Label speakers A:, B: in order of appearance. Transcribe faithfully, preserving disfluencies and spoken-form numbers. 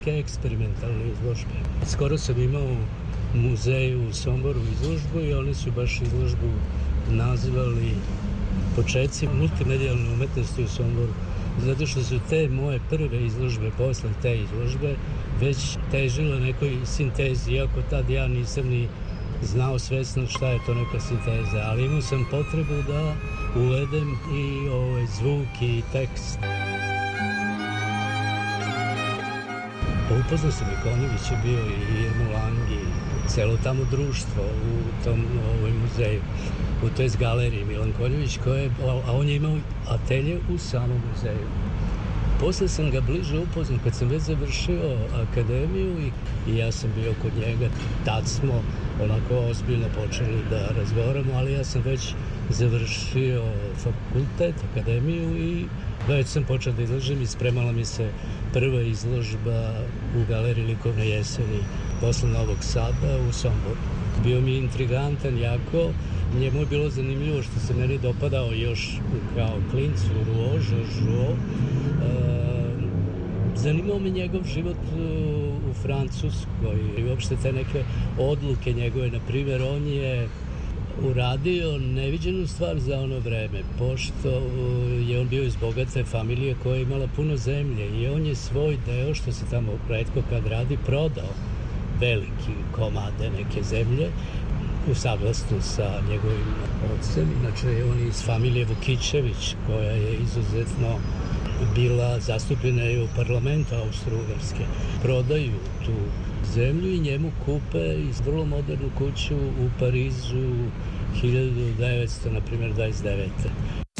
A: eksperimentalne izložbe. Skoro sam imao u muzeju u Somboru izložbu i oni su baš izložbu nazvali početci multimedijalne umetnosti u Somboru, zato što su te moje prve izložbe posle te izložbe već težile nekoj sintezi, iako tad ja nisam ni znao svesno šta je to neka sinteza, ali imao sam potrebu da uvedem i ovaj zvuk i tekst. Upoznao sam i Konjević je bio i Irmu Lang i celo tamo društvo u tom ovaj, muzeju, u toj galeriji Milan Konjević, koje, a on je imao atelje u samom muzeju. Posle sam ga bliže upoznao kad sam već završio akademiju i, i ja sam bio kod njega. Tad smo onako ozbiljno počeli da razgovaramo, ali ja sam već završio fakultet, akademiju i već sam počeo da izlažem i spremala mi se prva izložba u Galeriji likovne jeseni posle Novog Sada u Somboru. Bio mi intrigantan jako, njemu je bilo zanimljivo što se meni dopadao još kao klincu Rouault, Georges Rouault. Zanimao me njegov život u Francuskoj i uopšte te neke odluke njegove. Na primjer, on je uradio neviđenu stvar za ono vreme, pošto je on bio iz bogate familije koja je imala puno zemlje i on je svoj deo, što se tamo retko kad radi, prodao veliki komade neke zemlje u saglasnu sa njegovim ocem. Inače, on je iz familije Vukićević, koja je izuzetno bila zastupljena i u parlamentu Austro-Ugarske. Prodaju tu zemlju i njemu kupe iz vrlo modernu kuću u Parizu hiljadu devetsto dvadeset devete.